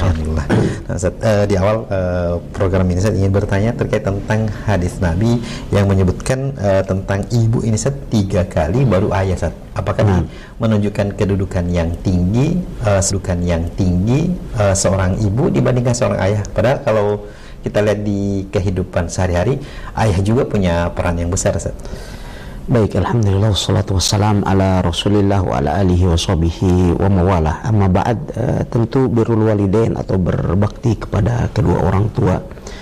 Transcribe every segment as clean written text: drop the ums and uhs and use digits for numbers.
Alhamdulillah. Nah, Ustaz, di awal program ini saya ingin bertanya terkait tentang hadis Nabi yang menyebutkan tentang ibu ini Ustaz 3 kali baru ayah Ustaz. Apakah ini menunjukkan kedudukan yang tinggi, seorang ibu dibandingkan seorang ayah? Padahal kalau kita lihat di kehidupan sehari-hari, ayah juga punya peran yang besar Ustaz. Baik, alhamdulillah wassalatu wassalam ala Rasulillah wa ala alihi wa sahbihi wa mawalah. Amma ba'd, tentu birrul walidain atau berbakti kepada kedua orang tua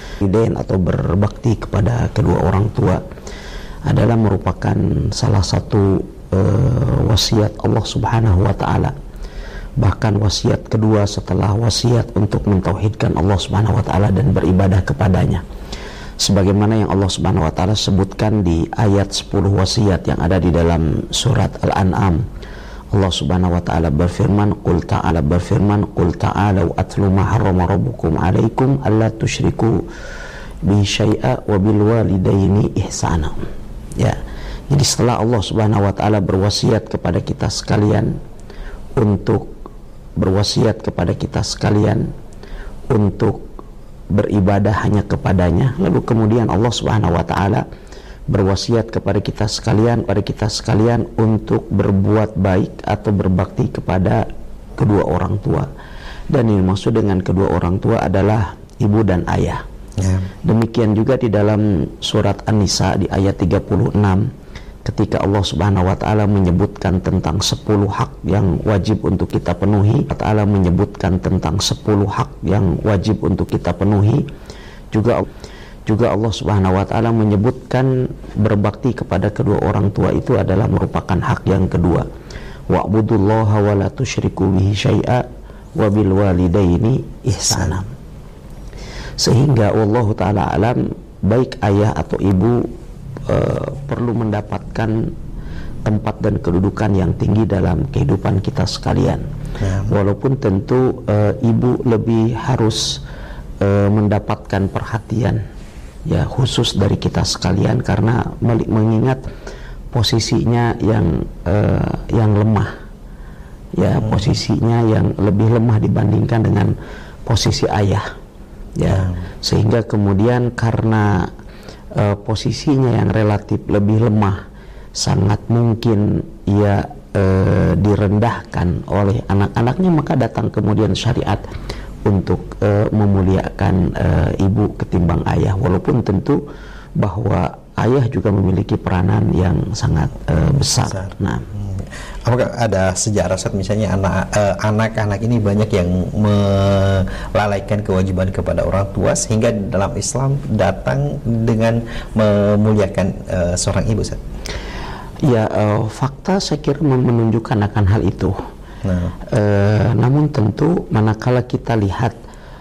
adalah merupakan salah satu wasiat Allah Subhanahu wa taala. Bahkan wasiat kedua setelah wasiat untuk mentauhidkan Allah Subhanahu wa taala dan beribadah kepadanya. Sebagaimana yang Allah Subhanahu wa taala sebutkan di ayat 10 wasiat yang ada di dalam surat Al-An'am. Allah Subhanahu wa taala berfirman, qul ta'alu atlu ma harrama rabbukum 'alaikum alla tusyriku bi syai'a wa bil walidaini ihsana. Ya. Jadi setelah Allah Subhanahu wa taala berwasiat kepada kita sekalian untuk beribadah hanya kepadanya, lalu kemudian Allah Subhanahu wa taala berwasiat kepada kita sekalian untuk berbuat baik atau berbakti kepada kedua orang tua. Dan yang maksud dengan kedua orang tua adalah ibu dan ayah. Demikian juga di dalam surat An-Nisa di ayat 36 ketika Allah Subhanahu wa taala menyebutkan tentang 10 hak yang wajib untuk kita penuhi, juga Allah Subhanahu wa taala menyebutkan berbakti kepada kedua orang tua itu adalah merupakan hak yang kedua. Wa'budullaha wa la tusyriku bihi syai'a wa bil walidaini ihsana. Sehingga wallahu taala alam, baik ayah atau ibu perlu mendapatkan tempat dan kedudukan yang tinggi dalam kehidupan kita sekalian. Walaupun tentu ibu lebih harus mendapatkan perhatian ya khusus dari kita sekalian, karena mengingat posisinya yang lemah ya, posisinya yang lebih lemah dibandingkan dengan posisi ayah ya, sehingga kemudian karena posisinya yang relatif lebih lemah, sangat mungkin ia direndahkan oleh anak-anaknya, maka datang kemudian syariat untuk memuliakan ibu ketimbang ayah, walaupun tentu bahwa ayah juga memiliki peranan yang sangat besar. Nah, apakah ada sejarah saat misalnya anak-anak ini banyak yang melalaikan kewajiban kepada orang tua sehingga dalam Islam datang dengan memuliakan seorang ibu, Ustaz? Ya, fakta saya kira menunjukkan akan hal itu. Namun tentu manakala kita lihat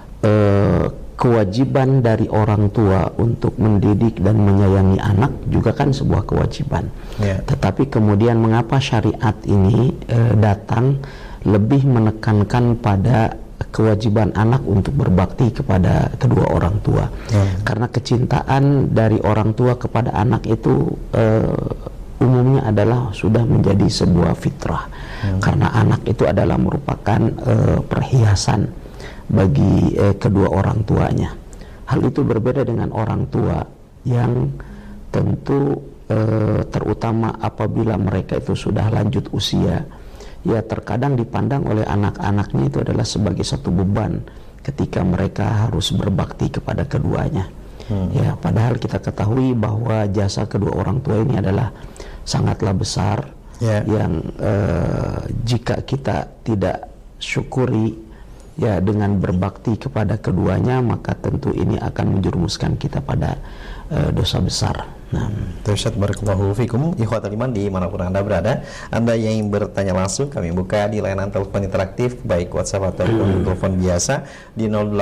kewajiban dari orang tua untuk mendidik dan menyayangi anak juga kan sebuah kewajiban. Tetapi kemudian mengapa syariat ini datang lebih menekankan pada kewajiban anak untuk berbakti kepada kedua orang tua? Karena kecintaan dari orang tua kepada anak itu umumnya adalah sudah menjadi sebuah fitrah. Karena anak itu adalah merupakan perhiasan bagi kedua orang tuanya. Hal itu berbeda dengan orang tua yang tentu terutama apabila mereka itu sudah lanjut usia, ya terkadang dipandang oleh anak-anaknya itu adalah sebagai satu beban ketika mereka harus berbakti kepada keduanya. Ya, padahal kita ketahui bahwa jasa kedua orang tua ini adalah sangatlah besar, yang jika kita tidak syukuri ya dengan berbakti kepada keduanya, maka tentu ini akan menjerumuskan kita pada dosa besar. Ustaz, barakallahu fikum. Ikhwatul iman dimanapun Anda berada, Anda yang ingin bertanya langsung, kami buka di layanan telepon interaktif baik WhatsApp atau telepon biasa di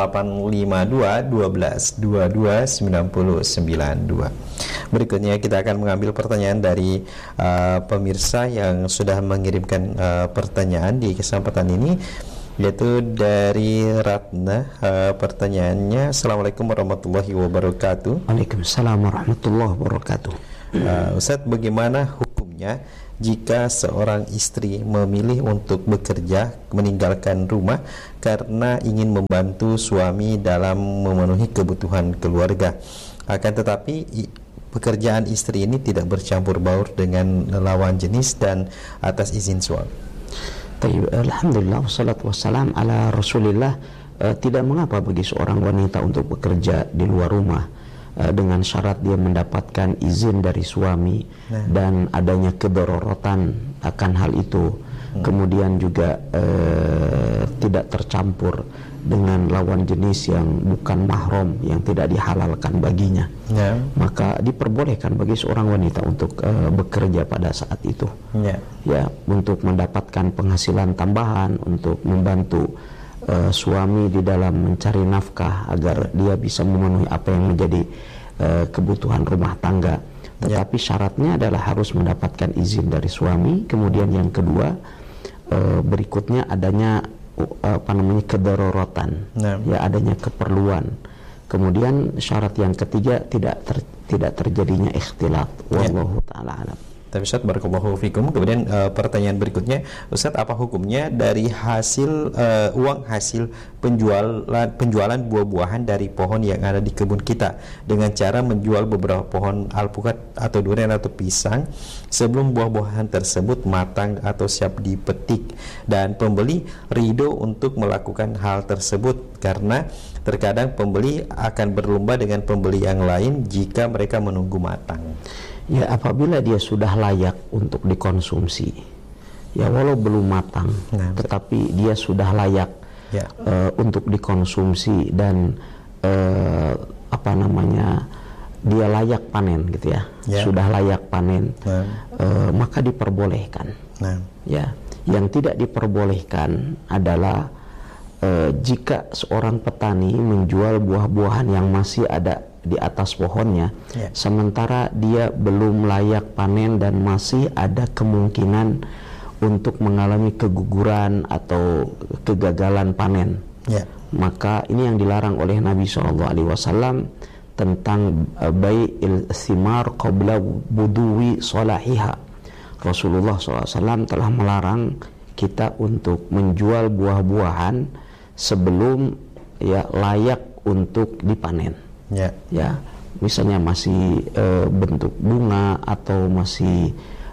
0852 12 22 9092. Berikutnya kita akan mengambil pertanyaan dari pemirsa yang sudah mengirimkan pertanyaan di kesempatan ini, yaitu dari Ratna. Pertanyaannya, Assalamualaikum warahmatullahi wabarakatuh. Waalaikumsalam warahmatullahi wabarakatuh. Ustaz, bagaimana hukumnya jika seorang istri memilih untuk bekerja meninggalkan rumah karena ingin membantu suami dalam memenuhi kebutuhan keluarga. Akan tetapi pekerjaan istri ini tidak bercampur baur dengan lawan jenis dan atas izin suami. Alhamdulillah wassalatu wassalam ala Rasulillah. Tidak mengapa bagi seorang wanita untuk bekerja di luar rumah dengan syarat dia mendapatkan izin dari suami dan adanya kedaruratan akan hal itu. Kemudian juga tidak tercampur dengan lawan jenis yang bukan mahram, yang tidak dihalalkan baginya. Maka diperbolehkan bagi seorang wanita untuk bekerja pada saat itu. Ya, untuk mendapatkan penghasilan tambahan, untuk membantu suami di dalam mencari nafkah agar dia bisa memenuhi apa yang menjadi kebutuhan rumah tangga. Tetapi syaratnya adalah harus mendapatkan izin dari suami. Kemudian yang kedua, berikutnya adanya kedaruratan, ya, adanya keperluan. Kemudian syarat yang ketiga tidak terjadinya ikhtilat. Wallahu taala alam. Tapi Ustaz, barakallahu fikum. Kemudian pertanyaan berikutnya, Ustaz, apa hukumnya dari hasil uang hasil penjualan buah-buahan dari pohon yang ada di kebun kita dengan cara menjual beberapa pohon alpukat atau durian atau pisang sebelum buah-buahan tersebut matang atau siap dipetik, dan pembeli ridho untuk melakukan hal tersebut karena terkadang pembeli akan berlomba dengan pembeli yang lain jika mereka menunggu matang. Ya, apabila dia sudah layak untuk dikonsumsi, ya walau belum matang, tetapi dia sudah layak untuk dikonsumsi dan dia layak panen gitu ya, sudah layak panen, maka diperbolehkan. Ya, yang tidak diperbolehkan adalah jika seorang petani menjual buah-buahan yang masih ada di atas pohonnya, sementara dia belum layak panen dan masih ada kemungkinan untuk mengalami keguguran atau kegagalan panen, maka ini yang dilarang oleh Nabi SAW tentang bai'il thimar qabla buduwi salahiha. Rasulullah SAW telah melarang kita untuk menjual buah-buahan sebelum layak untuk dipanen. Ya, misalnya masih bentuk bunga atau masih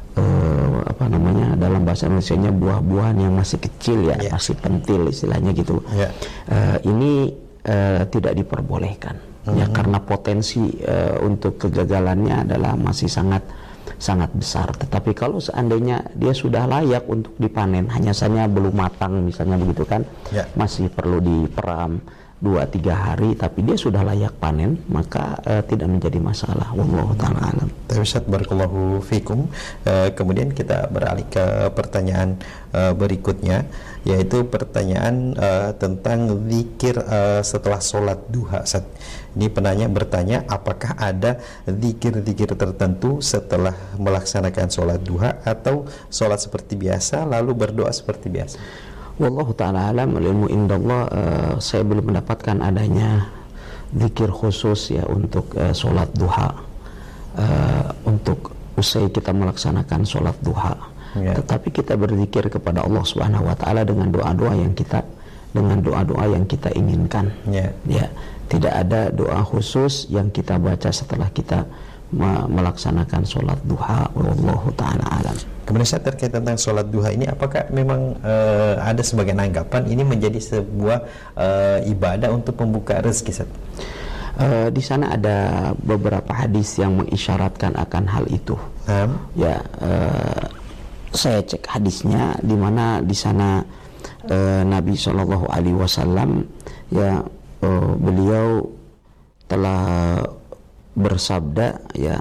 dalam bahasa Indonesianya buah-buahan yang masih kecil masih pentil istilahnya gitu. Ini tidak diperbolehkan ya, karena potensi untuk kegagalannya adalah masih sangat besar. Tetapi kalau seandainya dia sudah layak untuk dipanen, hanya saja belum matang misalnya begitu kan, masih perlu diperam 2-3 hari, tapi dia sudah layak panen, maka tidak menjadi masalah. Wallahu ta'ala alam. Ustaz, barakallahu fikum. Kemudian kita beralih ke pertanyaan berikutnya, yaitu pertanyaan tentang zikir setelah sholat duha. Ustaz, ini penanya bertanya, apakah ada zikir-zikir tertentu setelah melaksanakan sholat duha atau sholat seperti biasa lalu berdoa seperti biasa? Wallahu ta'ala alam, ilmu indallah. Saya belum mendapatkan adanya zikir khusus ya untuk sholat duha, untuk usai kita melaksanakan sholat duha. Tetapi kita berzikir kepada Allah Subhanahu wa ta'ala dengan doa-doa yang kita inginkan. Ya, tidak ada doa khusus yang kita baca setelah kita melaksanakan sholat duha. Wallahu ta'ala alam. Kemudian saya terkait tentang sholat duha ini, apakah memang ada sebagian anggapan ini menjadi sebuah ibadah untuk membuka rezeki? Di sana ada beberapa hadis yang mengisyaratkan akan hal itu. Ya, saya cek hadisnya, di mana di sana Nabi SAW ya, beliau telah bersabda ya,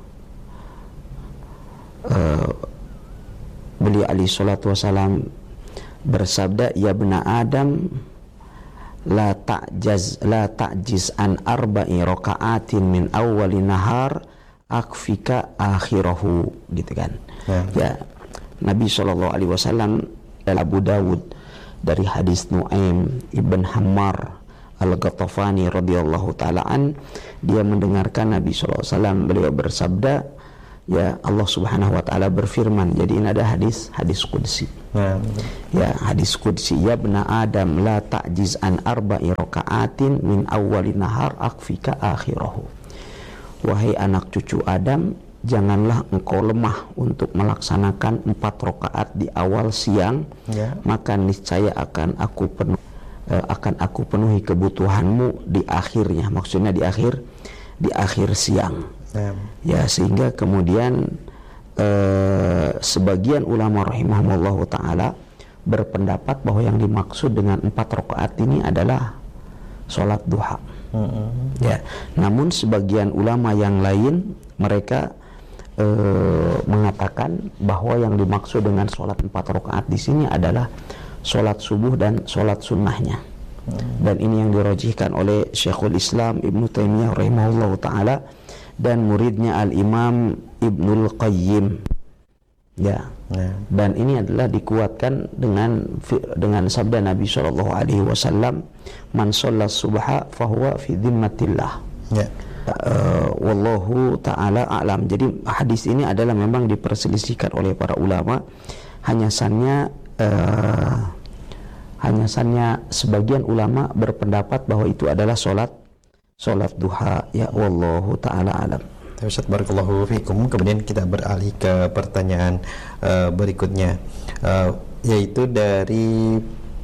beliau alaihi salatu wasalam bersabda, ya bena Adam la ta'jiz an arba'i raka'atin min awwali nahar akfika akhirahu, gitu kan. Ya, Nabi SAW Abu Dawud dari hadis Nu'aim ibn Hammar Al-Ghatafani radhiyallahu ta'ala an, dia mendengarkan Nabi SAW beliau bersabda, Ya, Allah Subhanahu wa taala berfirman. Jadi ini ada hadis qudsi. Ya, hadis qudsi, ya bna Adam la ta'jiz an arba'i raka'atin min awwalin nahar akfika akhirahu. Wahai anak cucu Adam, janganlah engkau lemah untuk melaksanakan 4 rakaat di awal siang, maka niscaya akan aku penuhi kebutuhanmu di akhirnya. Maksudnya di akhir siang. Ya, sehingga kemudian sebagian ulama rahimahumullah taala berpendapat bahwa yang dimaksud dengan 4 rakaat ini adalah sholat duha. Ya, namun sebagian ulama yang lain mereka mengatakan bahwa yang dimaksud dengan sholat 4 rakaat di sini adalah sholat subuh dan sholat sunnahnya. Dan ini yang dirajihkan oleh Syekhul Islam Ibnu Taimiyah rahimahullah taala dan muridnya Al-Imam Ibnul Qayyim. Ya. Dan ini adalah dikuatkan dengan sabda Nabi sallallahu alaihi wasallam, "Man shalla subha fahuwa fi dhimmatillah." Ya. Wallahu taala a'lam. Jadi hadis ini adalah memang diperselisihkan oleh para ulama. Hanya saja sebagian ulama berpendapat bahwa itu adalah sholat duha. Ya, wallahu taala alam. Ustaz, barakallahu fikum. Kemudian kita beralih ke pertanyaan berikutnya, yaitu dari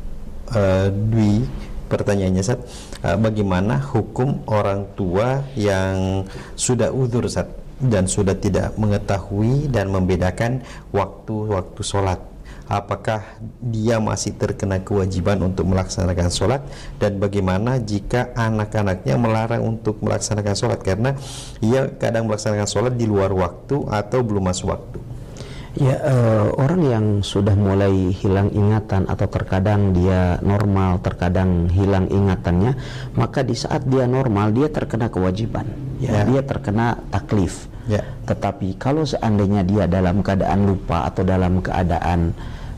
Dwi. Pertanyaannya, Ustaz, bagaimana hukum orang tua yang sudah uzur, Ustaz, dan sudah tidak mengetahui dan membedakan waktu-waktu sholat? Apakah dia masih terkena kewajiban untuk melaksanakan sholat, dan bagaimana jika anak-anaknya melarang untuk melaksanakan sholat karena ia kadang melaksanakan sholat di luar waktu atau belum masuk waktu? Ya, orang yang sudah mulai hilang ingatan atau terkadang dia normal, terkadang hilang ingatannya, maka di saat dia normal dia terkena kewajiban, dia terkena taklif. Tetapi kalau seandainya dia dalam keadaan lupa atau dalam keadaan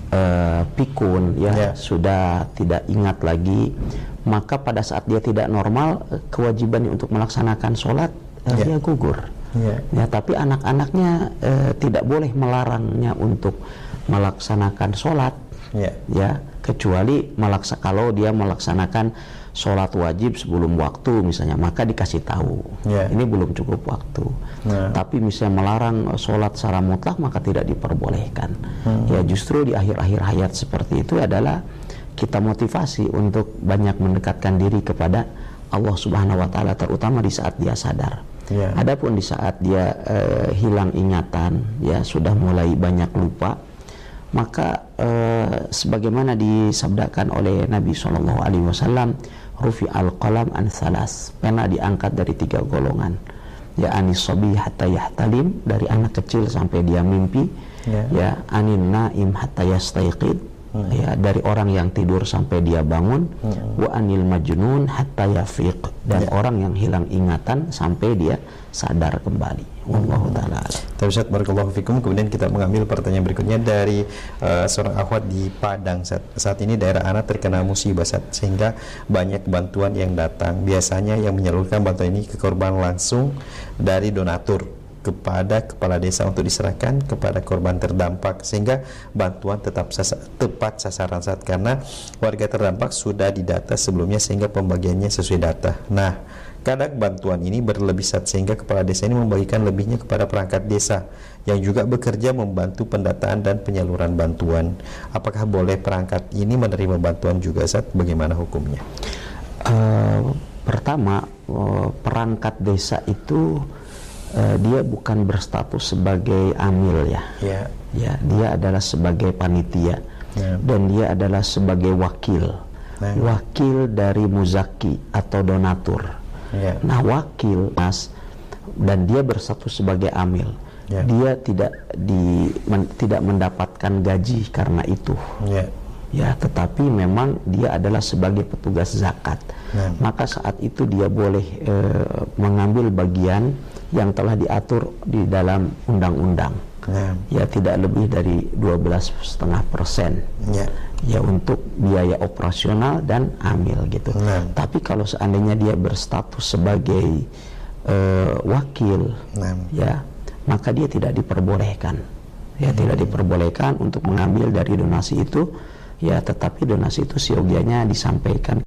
pikun, sudah tidak ingat lagi, maka pada saat dia tidak normal, kewajibannya untuk melaksanakan sholat dia gugur. Ya, tapi anak-anaknya tidak boleh melarangnya untuk melaksanakan sholat. Ya, kecuali kalau dia melaksanakan sholat wajib sebelum waktu misalnya, maka dikasih tahu ini belum cukup waktu. Tapi misalnya melarang sholat secara mutlak, maka tidak diperbolehkan. Ya, justru di akhir-akhir hayat seperti itu adalah kita motivasi untuk banyak mendekatkan diri kepada Allah Subhanahu wa taala, terutama di saat dia sadar. Adapun di saat dia hilang ingatan, ya sudah mulai banyak lupa, maka sebagaimana disabdakan oleh Nabi SAW, rufi al-qalam an thalas, pena diangkat dari 3 golongan. Ya, anis sobi hatta yahtalim, dari anak kecil sampai dia mimpi. Ya, anin naim hatta yastaiqid, ya dari orang yang tidur sampai dia bangun. Wa anil majnun hatta yafiq, dan orang yang hilang ingatan sampai dia sadar kembali. Wallahu ta'ala. Ustaz, barakallahu fikum. Kemudian kita mengambil pertanyaan berikutnya dari seorang akhwat di Padang. Saat ini daerah Ana terkena musibah, sehingga banyak bantuan yang datang. Biasanya yang menyalurkan bantuan ini ke korban langsung dari donatur kepada kepala desa untuk diserahkan kepada korban terdampak, sehingga bantuan tepat sasaran, saat karena warga terdampak sudah didata sebelumnya sehingga pembagiannya sesuai data. Nah, kadang bantuan ini berlebih, sehingga kepala desa ini membagikan lebihnya kepada perangkat desa yang juga bekerja membantu pendataan dan penyaluran bantuan. Apakah boleh perangkat ini menerima bantuan juga, Ustaz? Bagaimana hukumnya? Pertama, perangkat desa itu dia bukan berstatus sebagai amil, ya, dia adalah sebagai panitia, dan dia adalah sebagai wakil dari muzaki atau donatur. Nah, wakil dan dia berstatus sebagai amil. Dia tidak mendapatkan gaji karena itu. Ya, tetapi memang dia adalah sebagai petugas zakat. Maka saat itu dia boleh mengambil bagian yang telah diatur di dalam undang-undang. Ya, tidak lebih dari 12,5%. Ya, untuk biaya operasional dan amil gitu. Tapi kalau seandainya dia berstatus sebagai wakil, ya, maka dia tidak diperbolehkan, ya tidak diperbolehkan untuk mengambil dari donasi itu, ya tetapi donasi itu siogianya disampaikan